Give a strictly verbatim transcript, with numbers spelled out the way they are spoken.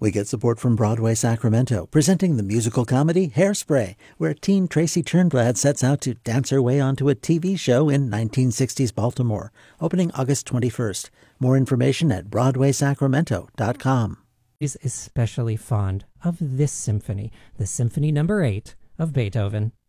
We get support from Broadway Sacramento, presenting the musical comedy Hairspray, where teen Tracy Turnblad sets out to dance her way onto a T V show in nineteen sixties Baltimore, opening August twenty-first. More information at broadway sacramento dot com. Is especially fond of this symphony, the Symphony Number Eight of Beethoven.